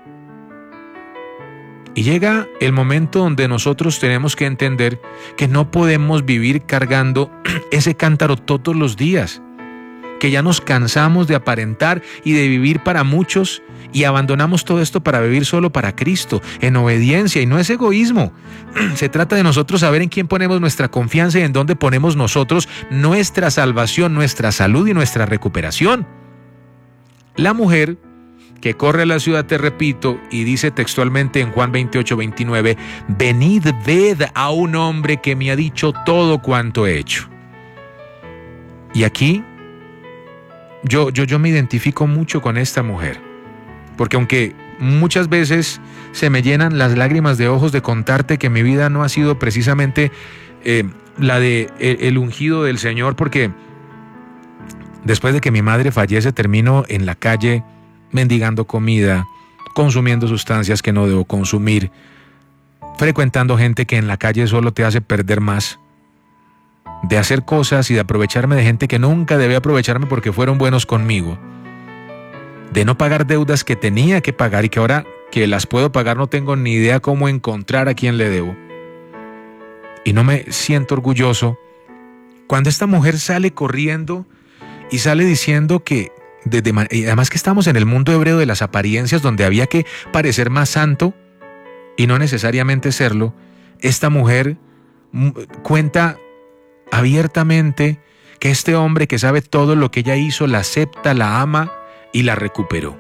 A: Y llega el momento donde nosotros tenemos que entender que no podemos vivir cargando ese cántaro todos los días, que ya nos cansamos de aparentar y de vivir para muchos y abandonamos todo esto para vivir solo para Cristo, en obediencia. Y no es egoísmo, se trata de nosotros saber en quién ponemos nuestra confianza y en dónde ponemos nosotros nuestra salvación, nuestra salud y nuestra recuperación. La mujer que corre a la ciudad, te repito, y dice textualmente en Juan veintiocho veintinueve: venid, ved a un hombre que me ha dicho todo cuanto he hecho. Y aquí yo, yo, yo me identifico mucho con esta mujer, porque aunque muchas veces se me llenan las lágrimas de ojos de contarte que mi vida no ha sido precisamente eh, la de el, el ungido del Señor, porque después de que mi madre fallece termino en la calle mendigando comida, consumiendo sustancias que no debo consumir, frecuentando gente que en la calle solo te hace perder más, de hacer cosas y de aprovecharme de gente que nunca debía aprovecharme porque fueron buenos conmigo, de no pagar deudas que tenía que pagar y que ahora que las puedo pagar no tengo ni idea cómo encontrar a quien le debo. Y no me siento orgulloso cuando esta mujer sale corriendo y sale diciendo que Desde, y además que estamos en el mundo hebreo de las apariencias, donde había que parecer más santo y no necesariamente serlo. Esta mujer cuenta abiertamente que este hombre que sabe todo lo que ella hizo, la acepta, la ama y la recuperó.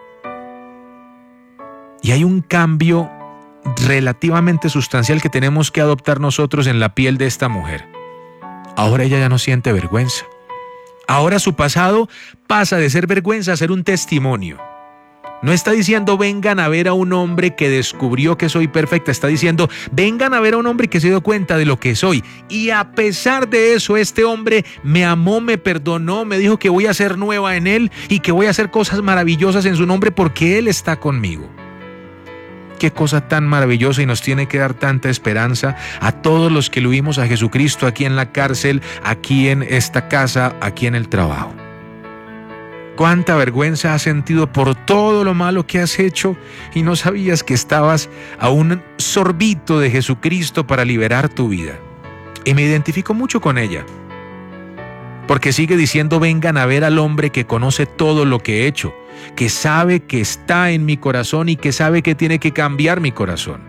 A: Y hay un cambio relativamente sustancial que tenemos que adoptar nosotros en la piel de esta mujer. Ahora ella ya no siente vergüenza. Ahora su pasado pasa de ser vergüenza a ser un testimonio. No está diciendo vengan a ver a un hombre que descubrió que soy perfecta, está diciendo vengan a ver a un hombre que se dio cuenta de lo que soy. Y a pesar de eso, este hombre me amó, me perdonó, me dijo que voy a ser nueva en él y que voy a hacer cosas maravillosas en su nombre porque él está conmigo. Qué cosa tan maravillosa, y nos tiene que dar tanta esperanza a todos los que lo vimos a Jesucristo aquí en la cárcel, aquí en esta casa, aquí en el trabajo. Cuánta vergüenza has sentido por todo lo malo que has hecho y no sabías que estabas a un sorbito de Jesucristo para liberar tu vida. Y me identifico mucho con ella, porque sigue diciendo vengan a ver al hombre que conoce todo lo que he hecho, que sabe que está en mi corazón y que sabe que tiene que cambiar mi corazón.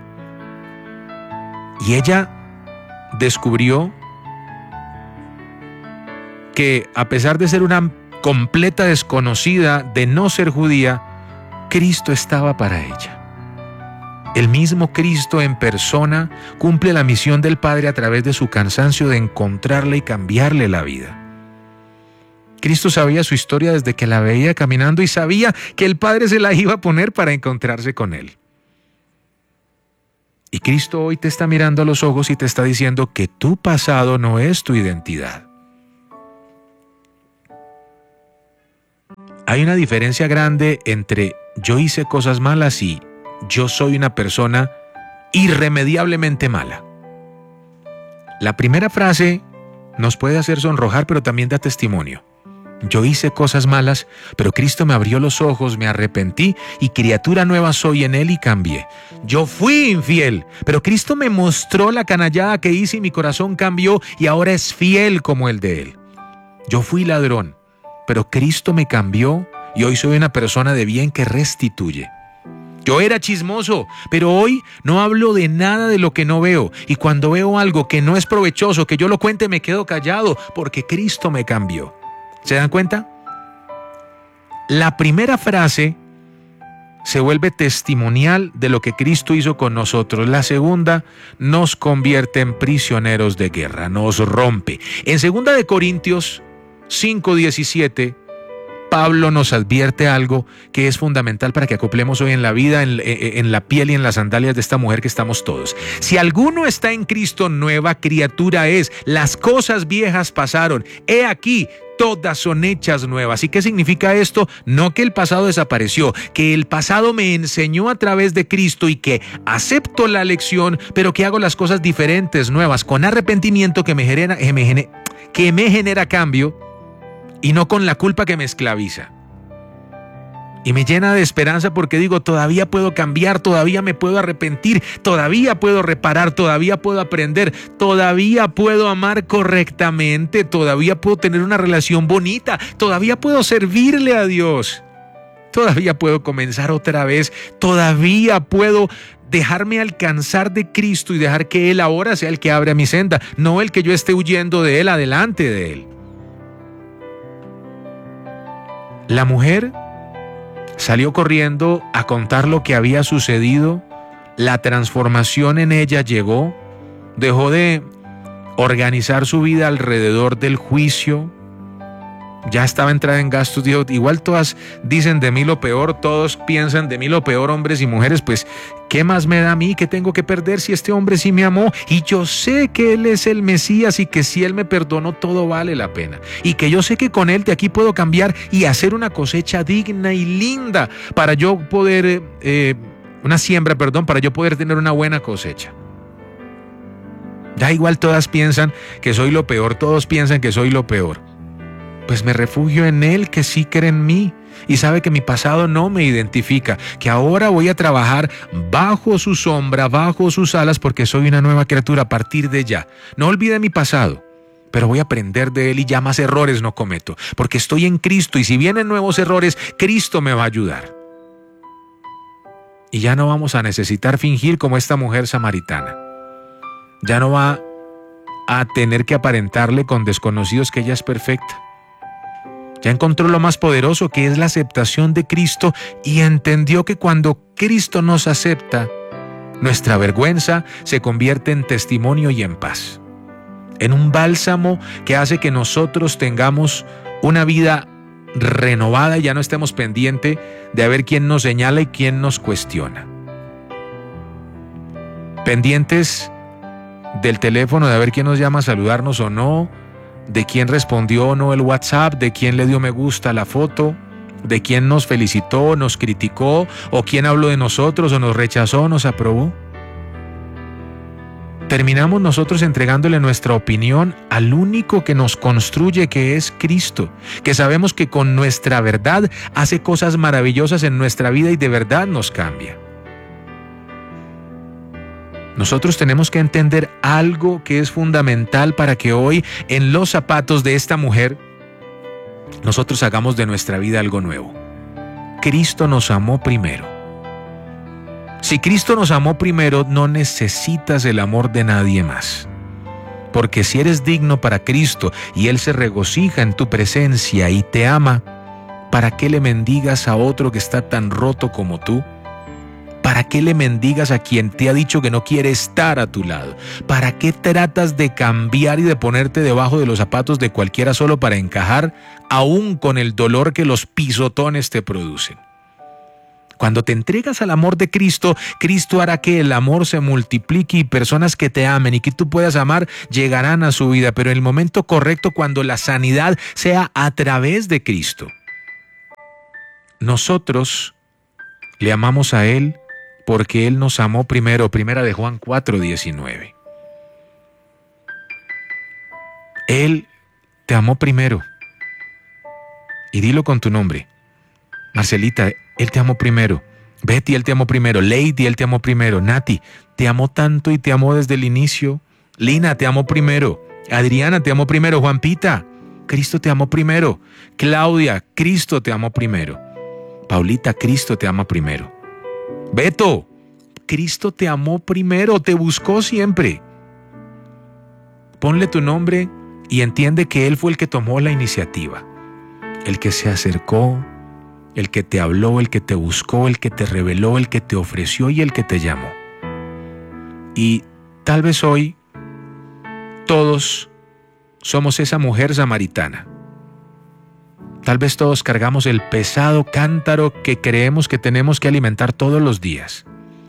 A: Y ella descubrió que a pesar de ser una completa desconocida, de no ser judía, Cristo estaba para ella. El mismo Cristo en persona cumple la misión del Padre a través de su cansancio de encontrarle y cambiarle la vida. Cristo sabía su historia desde que la veía caminando y sabía que el Padre se la iba a poner para encontrarse con él. Y Cristo hoy te está mirando a los ojos y te está diciendo que tu pasado no es tu identidad. Hay una diferencia grande entre yo hice cosas malas y yo soy una persona irremediablemente mala. La primera frase nos puede hacer sonrojar, pero también da testimonio. Yo hice cosas malas, pero Cristo me abrió los ojos, me arrepentí y criatura nueva soy en Él y cambié. Yo fui infiel, pero Cristo me mostró la canallada que hice y mi corazón cambió y ahora es fiel como el de Él. Yo fui ladrón, pero Cristo me cambió y hoy soy una persona de bien que restituye. Yo era chismoso, pero hoy no hablo de nada de lo que no veo. Y cuando veo algo que no es provechoso, que yo lo cuente, me quedo callado porque Cristo me cambió. ¿Se dan cuenta? La primera frase se vuelve testimonial de lo que Cristo hizo con nosotros. La segunda nos convierte en prisioneros de guerra, nos rompe. En segunda de Corintios cinco diecisiete, Pablo nos advierte algo que es fundamental para que acoplemos hoy en la vida, en, en la piel y en las sandalias de esta mujer que estamos todos. Si alguno está en Cristo, nueva criatura es. Las cosas viejas pasaron. He aquí, todas son hechas nuevas. ¿Y qué significa esto? No que el pasado desapareció, que el pasado me enseñó a través de Cristo y que acepto la lección, pero que hago las cosas diferentes, nuevas, con arrepentimiento que me genera, que me genera, que me genera cambio, y no con la culpa que me esclaviza. Y me llena de esperanza porque digo, todavía puedo cambiar, todavía me puedo arrepentir, todavía puedo reparar, todavía puedo aprender, todavía puedo amar correctamente, todavía puedo tener una relación bonita, todavía puedo servirle a Dios, todavía puedo comenzar otra vez, todavía puedo dejarme alcanzar de Cristo y dejar que Él ahora sea el que abra mi senda, no el que yo esté huyendo de Él, adelante de Él. La mujer salió corriendo a contar lo que había sucedido. La transformación en ella llegó. Dejó de organizar su vida alrededor del juicio. Ya estaba entrada en gastos. Dijo, igual todas dicen de mí lo peor, todos piensan de mí lo peor, hombres y mujeres, pues ¿qué más me da a mí? ¿Qué tengo que perder si este hombre sí me amó? Y yo sé que Él es el Mesías y que si Él me perdonó, todo vale la pena. Y que yo sé que con Él de aquí puedo cambiar y hacer una cosecha digna y linda para yo poder, eh, una siembra, perdón, para yo poder tener una buena cosecha. Da igual, todas piensan que soy lo peor, todos piensan que soy lo peor. Pues me refugio en Él que sí cree en mí y sabe que mi pasado no me identifica, que ahora voy a trabajar bajo su sombra, bajo sus alas, porque soy una nueva criatura a partir de ya. No olvide mi pasado, pero voy a aprender de Él y ya más errores no cometo, porque estoy en Cristo y si vienen nuevos errores, Cristo me va a ayudar. Y ya no vamos a necesitar fingir como esta mujer samaritana. Ya no va a tener que aparentarle con desconocidos que ella es perfecta. Ya encontró lo más poderoso, que es la aceptación de Cristo, y entendió que cuando Cristo nos acepta, nuestra vergüenza se convierte en testimonio y en paz. En un bálsamo que hace que nosotros tengamos una vida renovada y ya no estemos pendientes de a ver quién nos señala y quién nos cuestiona. Pendientes del teléfono, de a ver quién nos llama a saludarnos o no, de quién respondió o no el WhatsApp, de quién le dio me gusta a la foto, de quién nos felicitó, nos criticó, o quién habló de nosotros, o nos rechazó, o nos aprobó. Terminamos nosotros entregándole nuestra opinión al único que nos construye, que es Cristo, que sabemos que con nuestra verdad hace cosas maravillosas en nuestra vida y de verdad nos cambia. Nosotros tenemos que entender algo que es fundamental para que hoy, en los zapatos de esta mujer, nosotros hagamos de nuestra vida algo nuevo. Cristo nos amó primero. Si Cristo nos amó primero, no necesitas el amor de nadie más. Porque si eres digno para Cristo y Él se regocija en tu presencia y te ama, ¿para qué le mendigas a otro que está tan roto como tú? ¿Para qué le mendigas a quien te ha dicho que no quiere estar a tu lado? ¿Para qué tratas de cambiar y de ponerte debajo de los zapatos de cualquiera solo para encajar, aún con el dolor que los pisotones te producen? Cuando te entregas al amor de Cristo, Cristo hará que el amor se multiplique y personas que te amen y que tú puedas amar llegarán a su vida, pero en el momento correcto, cuando la sanidad sea a través de Cristo. Nosotros le amamos a Él porque Él nos amó primero. Primera de Juan cuatro diecinueve. Él te amó primero. Y dilo con tu nombre. Marcelita, Él te amó primero. Betty, Él te amó primero. Lady, Él te amó primero. Nati, te amó tanto y te amó desde el inicio. Lina, te amó primero. Adriana, te amó primero. Juanpita, Cristo te amó primero. Claudia, Cristo te amó primero. Paulita, Cristo te ama primero. Beto, Cristo te amó primero, te buscó siempre. Ponle tu nombre y entiende que Él fue el que tomó la iniciativa, el que se acercó, el que te habló, el que te buscó, el que te reveló, el que te ofreció y el que te llamó. Y tal vez hoy todos somos esa mujer samaritana. Tal vez todos cargamos el pesado cántaro que creemos que tenemos que alimentar todos los días.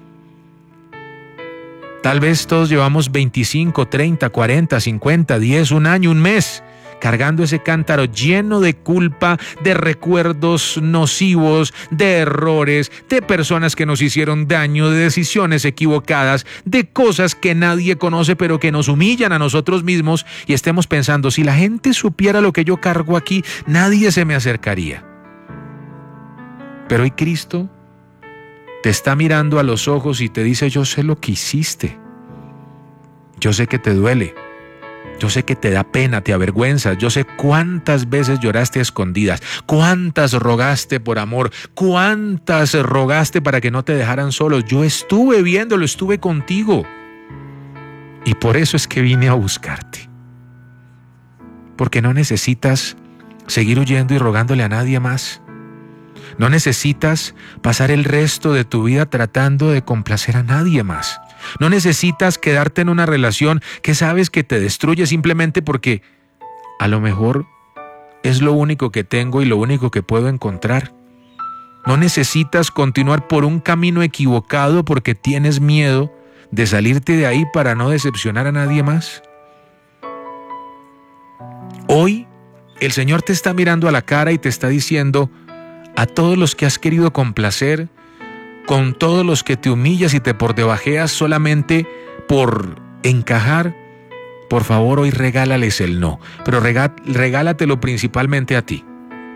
A: Tal vez todos llevamos veinticinco, treinta, cuarenta, cincuenta, diez, un año, un mes, cargando ese cántaro lleno de culpa, de recuerdos nocivos, de errores, de personas que nos hicieron daño, de decisiones equivocadas, de cosas que nadie conoce pero que nos humillan a nosotros mismos y estemos pensando, si la gente supiera lo que yo cargo aquí, nadie se me acercaría. Pero hoy Cristo te está mirando a los ojos y te dice, yo sé lo que hiciste, yo sé que te duele. Yo sé que te da pena, te avergüenzas, yo sé cuántas veces lloraste a escondidas, cuántas rogaste por amor, cuántas rogaste para que no te dejaran solos. Yo estuve viéndolo, estuve contigo. Y por eso es que vine a buscarte. Porque no necesitas seguir huyendo y rogándole a nadie más. No necesitas pasar el resto de tu vida tratando de complacer a nadie más. No necesitas quedarte en una relación que sabes que te destruye simplemente porque a lo mejor es lo único que tengo y lo único que puedo encontrar. No necesitas continuar por un camino equivocado porque tienes miedo de salirte de ahí para no decepcionar a nadie más. Hoy el Señor te está mirando a la cara y te está diciendo, a todos los que has querido complacer, con todos los que te humillas y te pordebajeas solamente por encajar, por favor hoy regálales el no, pero regá, regálatelo principalmente a ti.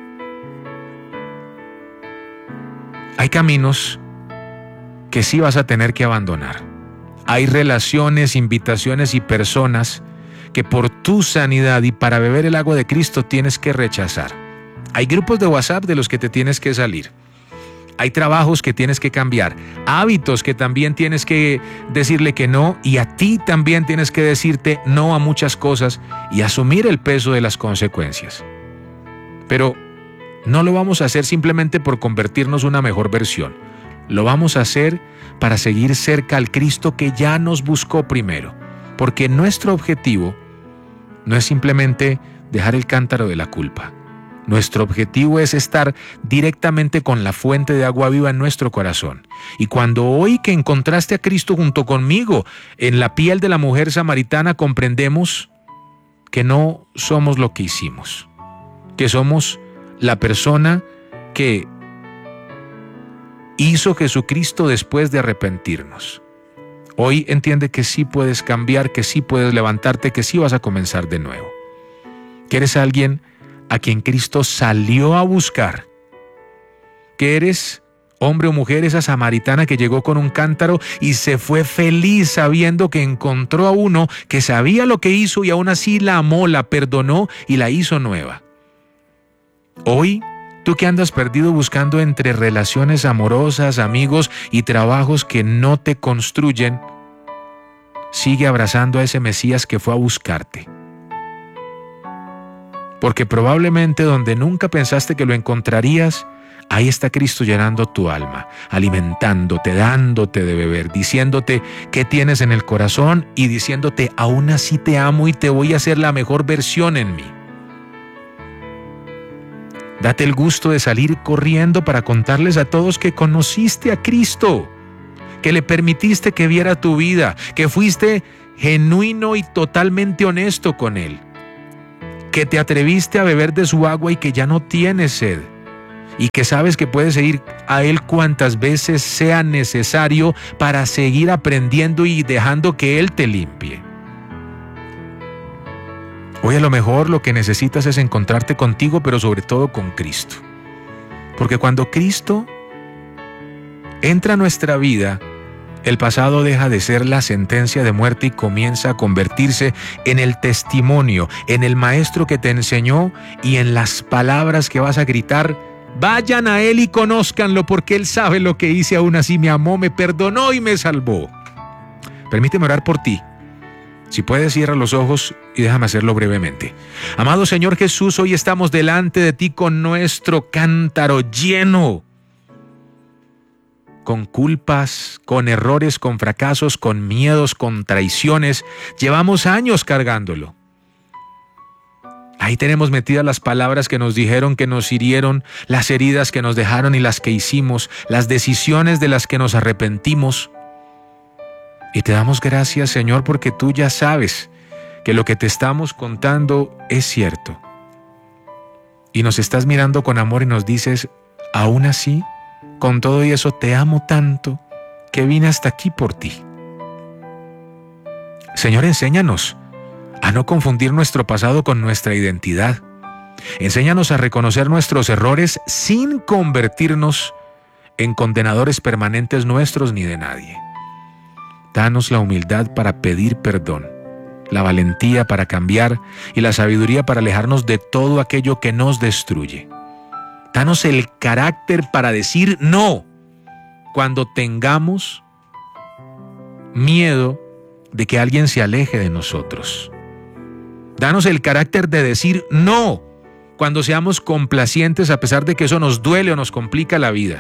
A: Hay caminos que sí vas a tener que abandonar. Hay relaciones, invitaciones y personas que por tu sanidad y para beber el agua de Cristo tienes que rechazar. Hay grupos de WhatsApp de los que te tienes que salir. Hay trabajos que tienes que cambiar, hábitos que también tienes que decirle que no, y a ti también tienes que decirte no a muchas cosas y asumir el peso de las consecuencias. Pero no lo vamos a hacer simplemente por convertirnos en una mejor versión. Lo vamos a hacer para seguir cerca al Cristo que ya nos buscó primero, porque nuestro objetivo no es simplemente dejar el cántaro de la culpa. Nuestro objetivo es estar directamente con la fuente de agua viva en nuestro corazón. Y cuando hoy que encontraste a Cristo junto conmigo en la piel de la mujer samaritana, comprendemos que no somos lo que hicimos, que somos la persona que hizo Jesucristo después de arrepentirnos. Hoy entiende que sí puedes cambiar, que sí puedes levantarte, que sí vas a comenzar de nuevo. Que eres alguien a quien Cristo salió a buscar, que eres hombre o mujer, esa samaritana que llegó con un cántaro y se fue feliz sabiendo que encontró a uno que sabía lo que hizo y aún así la amó, la perdonó y la hizo nueva. Hoy, tú que andas perdido buscando entre relaciones amorosas, amigos y trabajos que no te construyen, sigue abrazando a ese Mesías que fue a buscarte. Porque probablemente donde nunca pensaste que lo encontrarías, Ahí está Cristo llenando tu alma, alimentándote, dándote de beber, diciéndote qué tienes en el corazón y diciéndote, aún así te amo y te voy a hacer la mejor versión en mí. Date el gusto de salir corriendo para contarles a todos que conociste a Cristo, que le permitiste que viera tu vida, que fuiste genuino y totalmente honesto con Él, que te atreviste a beber de su agua y que ya no tienes sed, y que sabes que puedes ir a Él cuantas veces sea necesario para seguir aprendiendo y dejando que Él te limpie. Hoy a lo mejor lo que necesitas es encontrarte contigo, pero sobre todo con Cristo. Porque cuando Cristo entra a nuestra vida, el pasado deja de ser la sentencia de muerte y comienza a convertirse en el testimonio, en el maestro que te enseñó y en las palabras que vas a gritar: vayan a Él y conózcanlo, porque Él sabe lo que hice, aún así me amó, me perdonó y me salvó. Permíteme orar por ti. Si puedes, cierra los ojos y déjame hacerlo brevemente. Amado Señor Jesús, hoy estamos delante de ti con nuestro cántaro lleno, con culpas, con errores, con fracasos, con miedos, con traiciones. Llevamos años cargándolo. Ahí tenemos metidas las palabras que nos dijeron, que nos hirieron, las heridas que nos dejaron y las que hicimos, las decisiones de las que nos arrepentimos. Y te damos gracias, Señor, porque tú ya sabes que lo que te estamos contando es cierto. Y nos estás mirando con amor y nos dices, aún así, con todo y eso te amo tanto que vine hasta aquí por ti. Señor, enséñanos a no confundir nuestro pasado con nuestra identidad. Enséñanos a reconocer nuestros errores sin convertirnos en condenadores permanentes nuestros ni de nadie. Danos la humildad para pedir perdón, la valentía para cambiar y la sabiduría para alejarnos de todo aquello que nos destruye. Danos el carácter para decir no cuando tengamos miedo de que alguien se aleje de nosotros. Danos el carácter de decir no cuando seamos complacientes a pesar de que eso nos duele o nos complica la vida.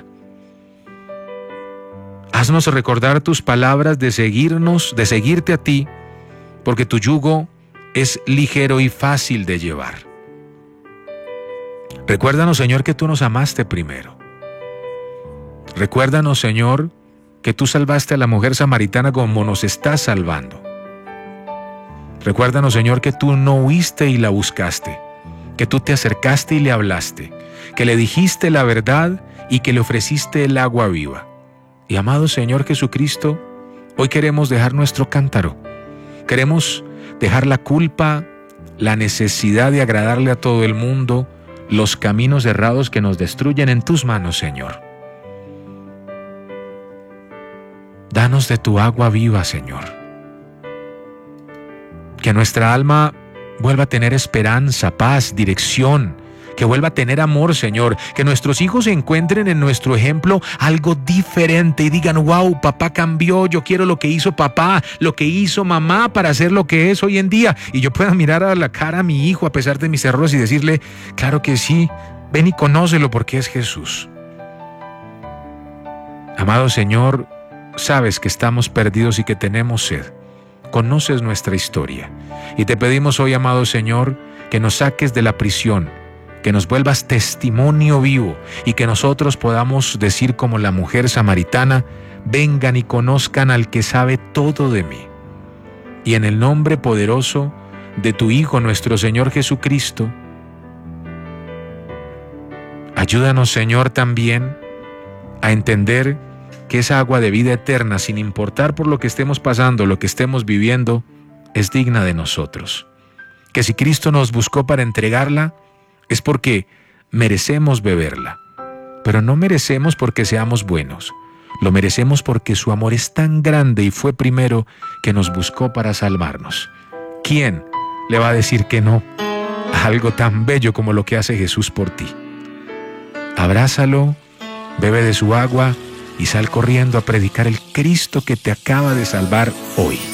A: Haznos recordar tus palabras de seguirnos, de seguirte a ti, porque tu yugo es ligero y fácil de llevar. Recuérdanos, Señor, que tú nos amaste primero. Recuérdanos, Señor, que tú salvaste a la mujer samaritana como nos estás salvando. Recuérdanos, Señor, que tú no huiste y la buscaste, que tú te acercaste y le hablaste, que le dijiste la verdad y que le ofreciste el agua viva. Y amado Señor Jesucristo, hoy queremos dejar nuestro cántaro. Queremos dejar la culpa, la necesidad de agradarle a todo el mundo, los caminos errados que nos destruyen en tus manos, Señor. Danos de tu agua viva, Señor. Que nuestra alma vuelva a tener esperanza, paz, dirección, que vuelva a tener amor, Señor. Que nuestros hijos encuentren en nuestro ejemplo algo diferente y digan, wow, papá cambió, yo quiero lo que hizo papá, lo que hizo mamá para ser lo que es hoy en día. Y yo pueda mirar a la cara a mi hijo a pesar de mis errores y decirle, claro que sí, ven y conócelo porque es Jesús. Amado Señor, sabes que estamos perdidos y que tenemos sed. Conoces nuestra historia. Y te pedimos hoy, amado Señor, que nos saques de la prisión, que nos vuelvas testimonio vivo y que nosotros podamos decir como la mujer samaritana, vengan y conozcan al que sabe todo de mí. Y en el nombre poderoso de tu Hijo, nuestro Señor Jesucristo, ayúdanos, Señor, también a entender que esa agua de vida eterna, sin importar por lo que estemos pasando, lo que estemos viviendo, es digna de nosotros. Que si Cristo nos buscó para entregarla, es porque merecemos beberla, pero no merecemos porque seamos buenos, lo merecemos porque su amor es tan grande y fue primero que nos buscó para salvarnos. ¿Quién le va a decir que no a algo tan bello como lo que hace Jesús por ti? Abrázalo, bebe de su agua y sal corriendo a predicar el Cristo que te acaba de salvar hoy.